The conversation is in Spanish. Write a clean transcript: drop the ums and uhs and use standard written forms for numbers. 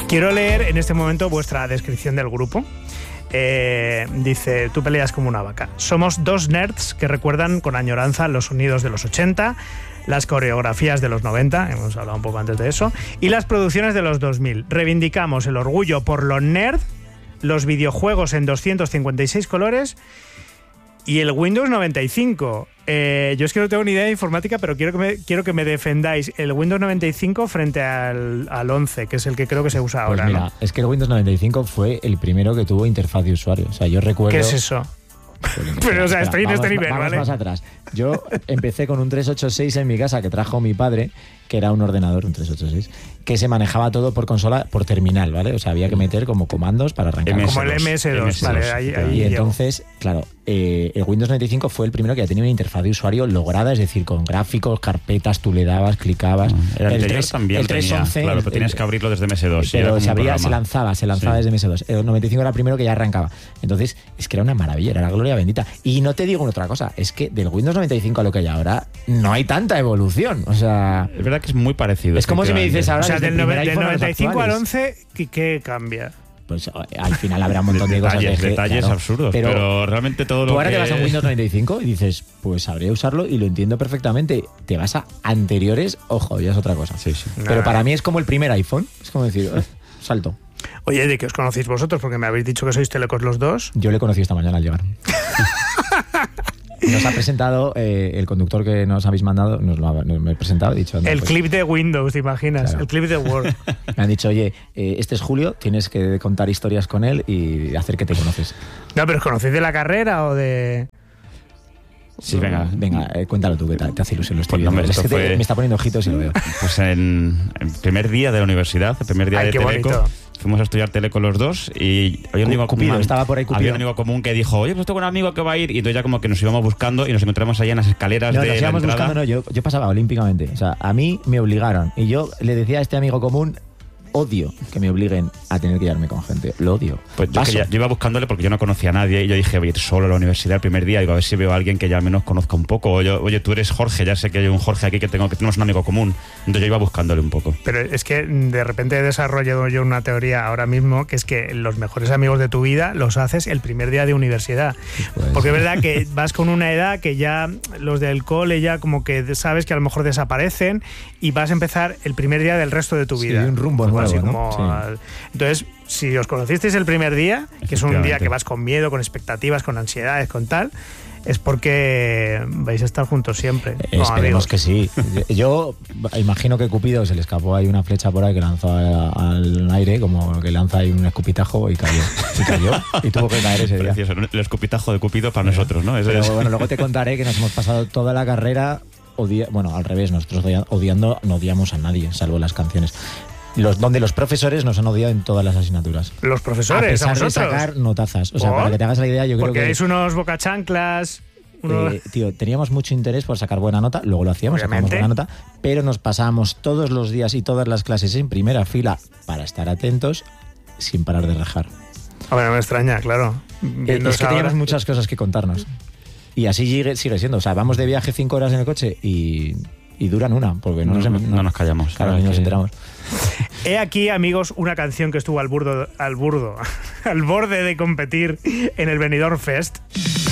Quiero leer en este momento vuestra descripción del grupo. Dice, tú peleas como una vaca. Somos dos nerds que recuerdan con añoranza los sonidos de los 80, las coreografías de los 90, hemos hablado un poco antes de eso, y las producciones de los 2000. Reivindicamos el orgullo por lo nerd, los videojuegos en 256 colores y el Windows 95. Yo es que no tengo ni idea de informática, pero quiero que me defendáis el Windows 95 frente al 11, que es el que creo que se usa ahora. Pues mira, ¿no? es que el Windows 95 fue el primero que tuvo interfaz de usuario. O sea, yo recuerdo... ¿Qué es eso? Pero, o sea, estoy en este nivel, vamos ¿vale? más atrás. Yo empecé con un 386 en mi casa que trajo mi padre, que era un ordenador, un 386, que se manejaba todo por consola, por terminal, ¿vale? O sea, había que meter como comandos para arrancar. Como el MS2, vale. Ahí y entonces, claro, el Windows 95 fue el primero que ya tenía una interfaz de usuario lograda, es decir, con gráficos, carpetas, tú le dabas, clicabas. El anterior también el 311, tenía, claro, pero tenías que abrirlo desde MS2. Pero se lanzaba desde MS2. El 95 era el primero que ya arrancaba. Entonces, es que era una maravilla, era la gloria bendita. Y no te digo otra cosa, es que del Windows 95 a lo que hay ahora, no hay tanta evolución. O sea... Es verdad que es muy parecido. Es como si me dices ahora... O sea, del 95 al actuales. 11, ¿qué cambia? Pues al final habrá un montón de cosas. Detalles claro, absurdos, pero realmente todo lo tú ahora que... te vas a Windows 95 y dices, pues sabré usarlo y lo entiendo perfectamente. Te vas a anteriores, ojo, ya es otra cosa. Sí, sí. Pero para mí es como el primer iPhone. Es como decir, salto. Oye, ¿de qué os conocéis vosotros? Porque me habéis dicho que sois telecos los dos. Yo le conocí esta mañana al llegar. Nos ha presentado el conductor que nos habéis mandado, me he presentado, he dicho... El clip de Windows, ¿te imaginas? Claro. El clip de Word. Me han dicho, oye, este es Julio, tienes que contar historias con él y hacer que te conoces. No, pero ¿os conocéis de la carrera o de...? Sí, venga. Cuéntalo tú, que te hace ilusión. Lo estoy Pues viendo. Es que me está poniendo ojitos y lo veo. Pues en el primer día de la universidad, el primer día de Teleco, bonito. Fuimos a estudiar Teleco los dos y había un amigo Cupido, estaba por ahí Cupido. Había un amigo común que dijo, oye, pues tengo un amigo que va a ir, y entonces ya como que nos íbamos buscando y nos encontramos allá en las escaleras de la entrada. Nos íbamos buscando, no, yo pasaba olímpicamente. O sea, a mí me obligaron y yo le decía a este amigo común, odio que me obliguen a tener que llevarme con gente. Lo odio. Pues yo iba buscándole porque yo no conocía a nadie y yo dije, voy a ir solo a la universidad el primer día, digo, a ver si veo a alguien que ya al menos conozca un poco. Oye, tú eres Jorge, ya sé que hay un Jorge aquí que tenemos un amigo común. Entonces yo iba buscándole un poco. Pero es que de repente he desarrollado yo una teoría ahora mismo, que es que los mejores amigos de tu vida los haces el primer día de universidad. Pues. Porque es verdad que vas con una edad que ya los del cole ya como que sabes que a lo mejor desaparecen y vas a empezar el primer día del resto de tu vida. Sí, un rumbo nuevo. Así como, sí. Entonces, si os conocisteis el primer día, que es un día que vas con miedo, con expectativas, con ansiedades, con tal, es porque vais a estar juntos siempre. Esperemos que sí. Yo imagino que Cupido se le escapó ahí una flecha por ahí que lanzó al aire, como que lanza ahí un escupitajo y cayó. Y tuvo que caer ese día. Precioso, el escupitajo de Cupido para nosotros, ¿no? Pero bueno, luego te contaré que nos hemos pasado toda la carrera al revés, nosotros odiando, no odiamos a nadie, salvo las canciones. Donde los profesores nos han odiado en todas las asignaturas. Los profesores, a pesar de sacar notazas. O sea, para que te hagas la idea, yo creo que... Porque es unos bocachanclas... Tío, teníamos mucho interés por sacar buena nota, luego lo hacíamos, sacábamos buena nota, pero nos pasábamos todos los días y todas las clases en primera fila para estar atentos sin parar de rajar. Bueno, me extraña, claro. Es que teníamos muchas cosas que contarnos. Y así sigue siendo. O sea, vamos de viaje 5 horas en el coche y duran una, porque no nos callamos. Claro, nos enteramos. He aquí, amigos, una canción que estuvo al borde de competir en el Benidorm Fest.